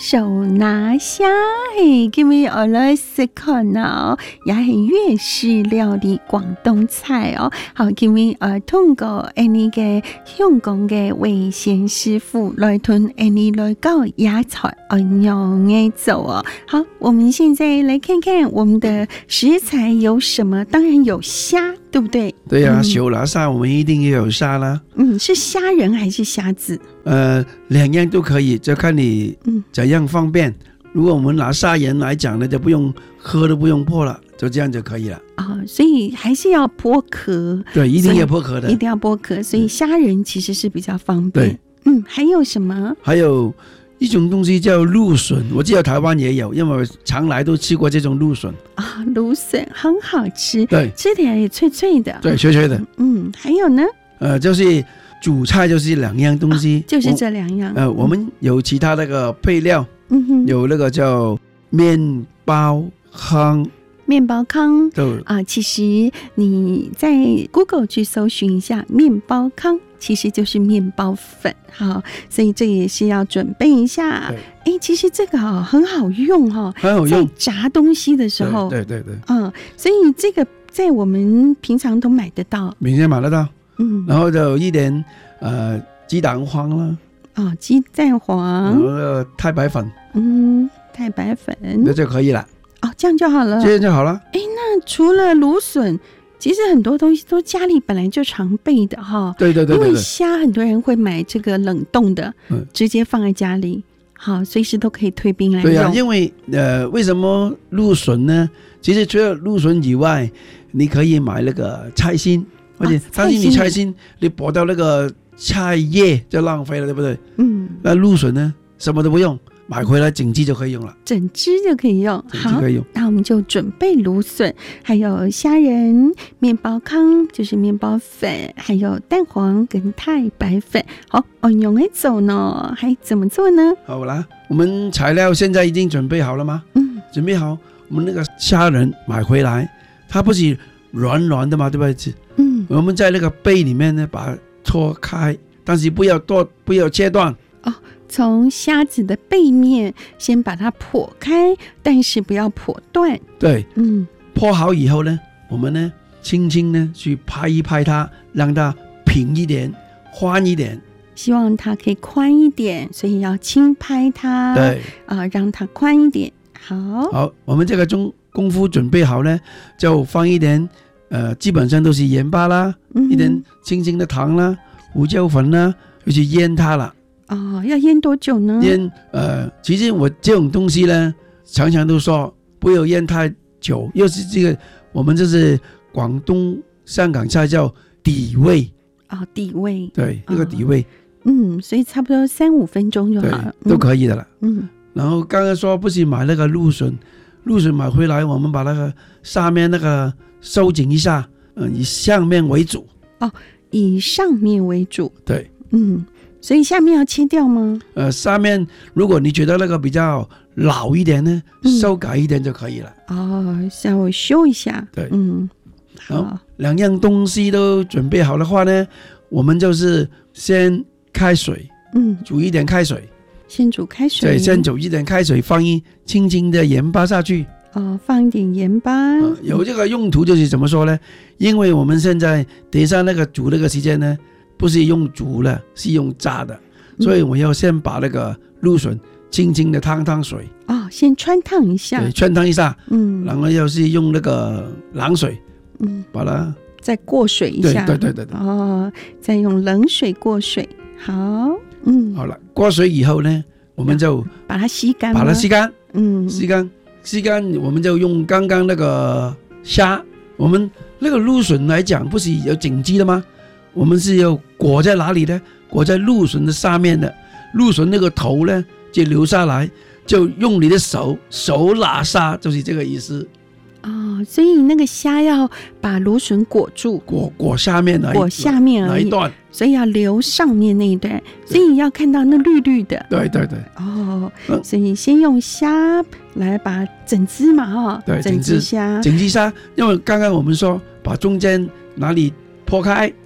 手拿虾，嘿，今日我来思考呢，也是粤式料理广东菜哦。好，今日通过呢个香港嘅魏贤师傅来吞呢来教野菜样嘅做哦。好，我们现在来看看我们的食材有什么，当然有虾，对不对？ 对呀，手拿虾我们一定要有虾啦。 是虾仁还是虾子？ 两样都可以，就看你怎样方便。如果我们拿虾仁来讲呢，就不用壳都不用破了，就这样就可以了。 所以还是要剥壳。 对，一定要剥壳的， 一定要剥壳。所以虾仁其实是比较方便。还有什么？还有一种东西叫芦笋，我记得台湾也有，因为我常来都吃过这种芦笋啊。芦笋很好吃， 对， 吃起来也脆脆的， 对，脆脆的。 还有呢？ 就是主菜就是两样东西， 就是这两样。 我们有其他那个配料，有那个叫面包糠。 面包糠对其实你在 Google 去搜寻一下面包糠，其实就是面包粉。好，所以这也是要准备一下。其实这个很好用很好用， 在炸东西的时候。 对所以这个在我们平常都买得到， 明天买得到。然后就有一点鸡蛋黄啦， 鸡蛋黄， 太白粉， 太白粉， 那就可以了。 这样就好了， 这样就好了。 那除了芦笋，其实很多东西都家里本来就常备的哈。 对，因为虾很多人会买这个冷冻的，直接放在家里，好，随时都可以退冰来用。 对啊，因为为什么芦笋呢？其实除了芦笋以外，你可以买那个菜心，而且但是你菜心你剥掉那个菜叶就浪费了，对不对？那芦笋呢，什么都不用。买回来整只就可以用了， 整只就可以用。 好， 那我们就准备芦笋，还有虾仁、面包糠，就是面包粉，还有蛋黄跟太白粉。好，用来走呢，还怎么做呢？ 好啦，我们材料现在已经准备好了吗？准备好。我们那个虾仁买回来，它不是软软的嘛，对不对？我们在那个背里面呢，把它搓开，但是不要切断。 从虾子的背面先把它剖开，但是不要剖断。 对，剖好以后呢，我们呢轻轻呢去拍一拍它，让它平一点，宽一点。 希望它可以宽一点，所以要轻拍它。 对， 让它宽一点。好， 我们这个功夫准备好呢，就放一点基本上都是盐巴啦，一点轻轻的糖啦，胡椒粉啦，就去腌它了。 要腌多久呢？ 其实我这种东西呢，常常都说不要腌太久，又是这个我们这是广东香港菜叫底味。 底味。 对，那个底味。 所以差不多3-5分钟就好了， 都可以的了。然后刚刚说不是买那个芦笋买回来，我们把那个上面那个收紧一下，以上面为主。 以上面为主。 对。 所以下面要切掉吗？ 上面如果你觉得那个比较老一点呢，修改一点就可以了。 稍微修一下。 对，好，两样东西都准备好的话呢，我们就是先开水，煮一点开水。 先煮开水。 对，先煮一点开水，放轻轻的盐巴下去。 放一点盐巴。 有这个用途就是怎么说呢？因为我们现在等一下那个煮那个时间呢，不是用煮了，是用炸的，所以我要先把那个芦笋轻轻的烫水。 先穿烫一下。 对，穿烫一下。然后要是用那个冷水，把它再过水一下。 对。 再用冷水过水。好。 好了，过水以后呢，我们就把它吸干。 吸干，我们就用刚刚那个虾，我们那个芦笋来讲，不是有整只的吗？我们是要裹在哪里呢？裹在芦笋的上面的，芦笋那个头呢就留下来，就用你的手拿虾，就是这个意思。 所以那个虾要把芦笋裹住， 裹下面而已， 裹下面而已， 哪一段？ 所以要留上面那一段，所以要看到那绿绿的。 对。 所以先用虾来把整只嘛， 对， 整只虾， 因为刚刚我们说把中间哪里剖开，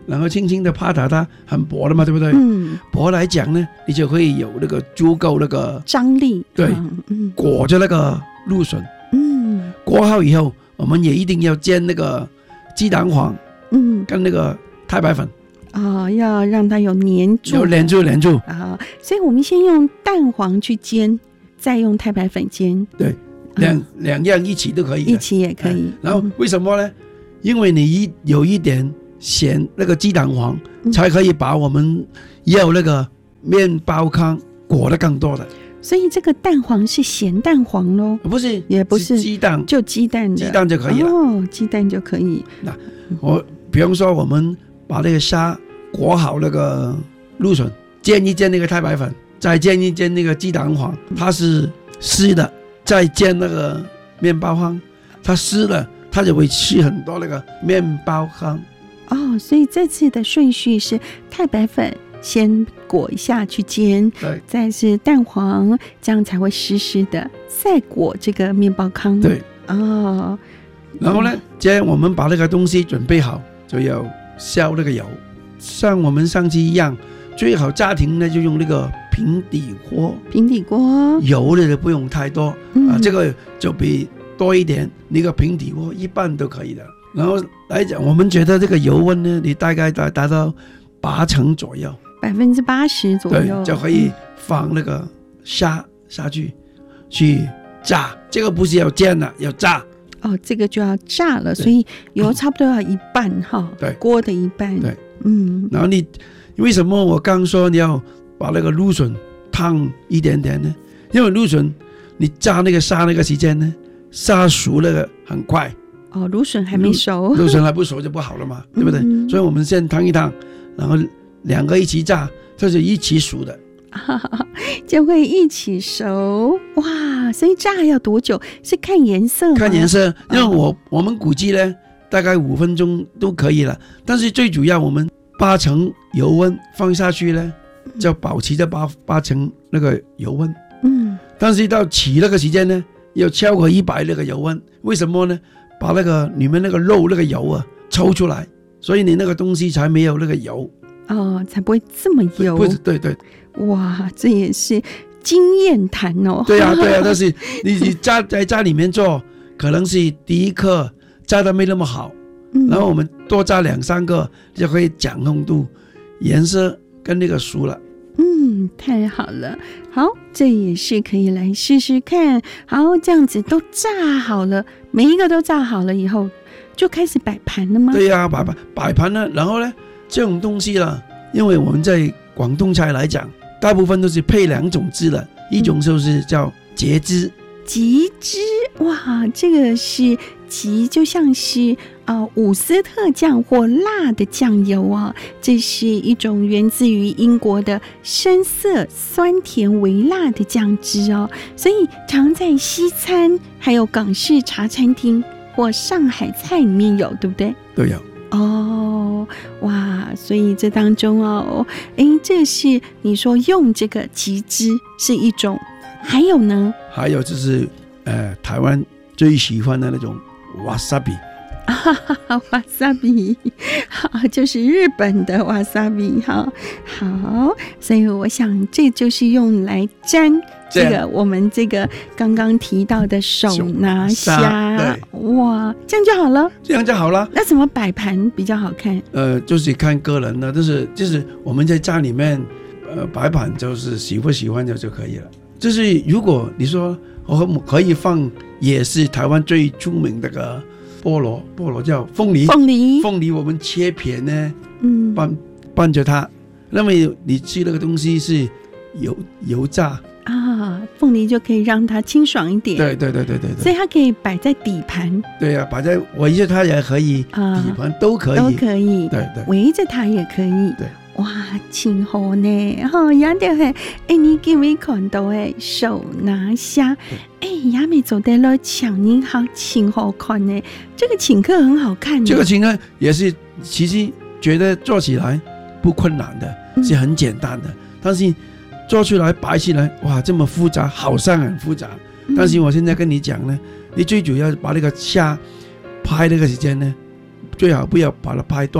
然后轻轻的拍它很薄的嘛，对不对？薄来讲呢，你就可以有那个足够那个张力， 对，裹着那个芦笋。裹好以后，我们也一定要煎那个鸡蛋黄，跟那个太白粉。 要让它有粘住，所以我们先用蛋黄去煎，再用太白粉煎。 对，两样一起都可以， 一起也可以。 然后为什么呢？因为你有一点咸，那个鸡蛋黄才可以把我们要那个面包糠裹得更多的。 所以这个蛋黄是咸蛋黄咯？ 不是， 也不是鸡蛋， 就鸡蛋的， 鸡蛋就可以了。 鸡蛋就可以。 那我比方说，我们把那个虾裹好那个芦笋，煎一煎那个太白粉，再煎一煎那个鸡蛋黄，它是湿的，再煎那个面包糠，它湿了，它就会吃很多那个面包糠。 所以这次的顺序是太白粉先裹一下去煎， 对， 再是蛋黄，这样才会湿湿的，再裹这个面包糠。 对，然后呢，既然我们把那个东西准备好，就要烧那个油，像我们上次一样，最好家庭呢就用那个平底锅，油的就不用太多，这个就比多一点，那个平底锅一半都可以的。然后来讲，我们觉得这个油温呢，你大概达到80%左右 ，80%左右， 对，就可以放那个虾下去炸。这个不是要煎了，要炸。 这个就要炸了，所以油差不多要一半哈，对，锅的一半。 对，然后你为什么我刚说你要把那个芦笋烫一点点呢？因为芦笋你炸那个虾那个时间呢，虾熟那个很快。 芦笋还没熟， 芦笋还不熟就不好了嘛，对不对？所以我们先烫一烫，然后两个一起炸，这是一起熟的， 就会一起熟。哇，所以炸要多久？是看颜色吗？ 看颜色，因为我们估计呢，大概5分钟都可以了。但是最主要，我们80%油温放下去呢，就保持着8%那个油温。但是到起那个时间呢，要超过100那个油温。为什么呢？把那个里面那个肉那个油抽出来，所以你那个东西才没有那个油。 才不会这么油。 不是，对。 哇，这也是经验谈哦。 对啊，但是你在家里面做，可能是第一颗炸的没那么好，然后我们多炸2-3个就可以掌控度，颜色跟那个熟了。 太好了，好，这也是可以来试试看。好，这样子都炸好了，每一个都炸好了以后，就开始摆盘了吗？ 对呀，摆盘呢，然后呢，这种东西了，因为我们在广东菜来讲，大部分都是配2种汁的，一种就是叫茄汁。 橘汁，哇，这个是橘，就像是伍斯特酱或辣的酱油啊，这是一种源自于英国的深色酸甜微辣的酱汁哦，所以常在西餐还有港式茶餐厅或上海菜里面有，对不对？ 都有。 哇，所以这当中这是你说用这个橘汁是一种。还有呢？ 还有就是台湾最喜欢的那种 wasabi。 wasabi， 好，就是日本的 wasabi。好，所以我想这就是用来沾这个我们这个刚刚提到的手拿虾。哇，这样就好了。那怎么摆盘比较好看？ 就是看个人的，就是我们在家里面摆盘，就是喜不喜欢就可以了。就是如果你说我们可以放，也是台湾最出名的个菠萝叫凤梨，我们切片呢，拌着它，那么你吃那个东西是油炸凤梨就可以让它清爽一点。 对， 所以它可以摆在底盘。对呀，摆在围着它也可以，底盘都可以。对， 围着它也可以。对。哇，真好呢！也就是你今日看到的手拿虾，也没做得了抢银行，挺好看呢。这个请客很好看呢。 这个请客也是，其实觉得做起来不困难的，是很简单的。但是做出来摆起来，哇，这么复杂，好像很复杂。但是我现在跟你讲呢，你最主要把那个虾拍那个时间呢，最好不要把它拍断。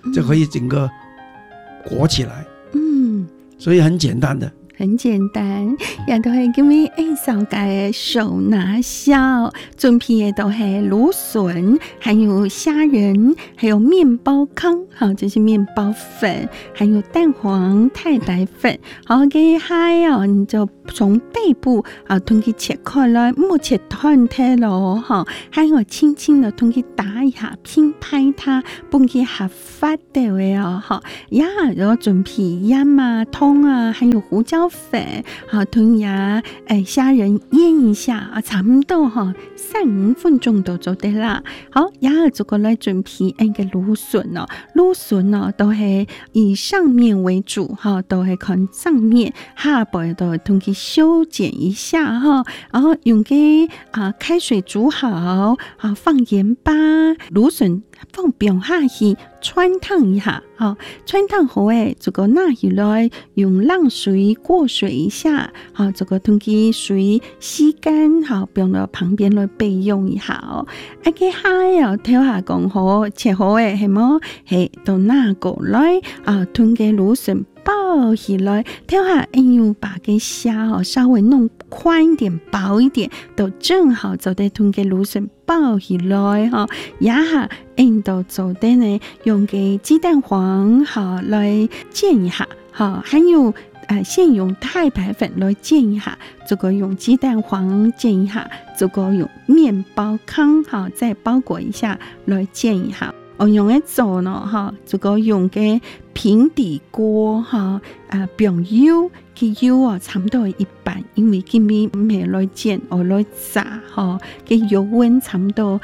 就可以整个裹起来。 嗯， 所以很简单的。 很简单，也都是因为扫街手拿虾，准备的都是芦笋，还有虾仁，还有面包糠，好，这是面包粉，还有蛋黄、太白粉。好，给海哦，你就从背部啊，通去切开来，莫切断开咯，哈，还有轻轻的通去打一下，拼拍它，不给它发的位哦，哈，呀，然后准备盐啊、葱啊，还有胡椒粉，好，吞牙，虾仁腌一下啊，差不多哈，3-5分钟就做得啦。好，然后这个来准备那个芦笋哦，芦笋哦都是以上面为主哈，都是看上面，下边都通去修剪一下哈，然后用给开水煮好，好放盐巴，芦笋放冰下去穿烫一下，好，穿烫后这个拿起来用冷水过水一下，好，这个通去水吸干，好，放到旁边来备用一下哦。个海哦，挑下讲好，切好的系么？系都拿过来吞给芦笋包起来，挑下要把个虾哦稍微弄宽一点、薄一点，都正好就得吞给芦笋包起来哈。然后都做的呢，用个鸡蛋黄好来煎一下，好，还有先用太白粉来煎一下，这个用鸡蛋黄煎一下，这个用面包糠好再包裹一下来煎一下。用来做呢哈，这个用个平底锅哈用油，佢油啊差不多一半，因为今日唔系来煎，我来炸哈，佢油温差不多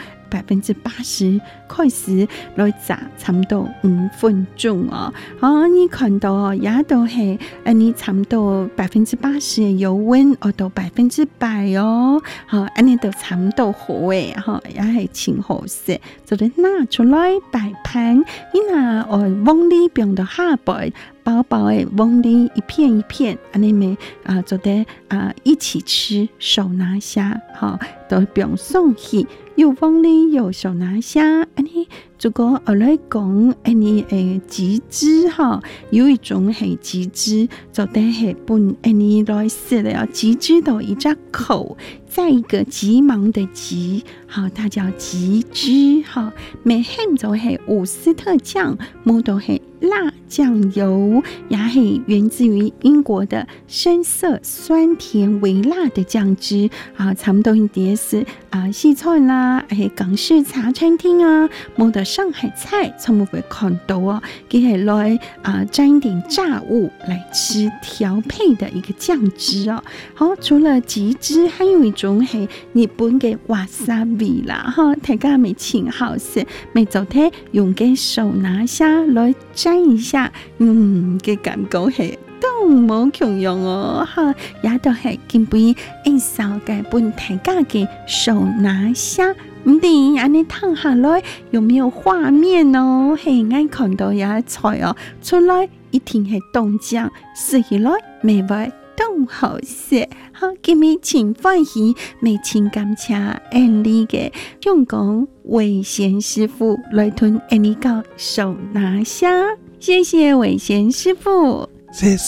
80%，开始来炸，差不多5分钟哦。好，你看到哦，也都系你差不多80%的油温，到100%哦。好，你都差不多好诶，哈，也系清好色，就得拿出来摆盘。你拿往里边的下摆。薄薄的往里一片一片，你们就得一起吃手拿虾，好，都不用送去，又往里又手拿虾，你这个来讲，你鸡汁哈，有一种系鸡汁，就得系本你来食了，鸡汁的一只口，再一个急忙的急，好，它叫鸡汁哈，没很就系伍斯特酱，冇都系辣酱油，也是源自于英国的深色酸甜微辣的酱汁啊，差不多也是西餐啦，港式茶餐厅啊，冇的上海菜，从不会看到哦，给起来沾一点炸物来吃调配的一个酱汁哦。好，除了鸡汁，还有一种系日本嘅瓦萨比啦，哈，大家咪请好食，咪就睇用嘅手拿虾來沾一下，嘅感覺係都冇窮用哦，哈，也都係根本掃嘅本大家嘅手拿蝦。唔定安尼燙下來有沒有畫面哦？係愛看到也菜哦，出來一定係凍醬，食起來味味都好食。好，今日請歡喜，未請感謝你嘅用講偉賢師傅來吞你個手拿蝦，謝謝偉賢師傅。 謝謝。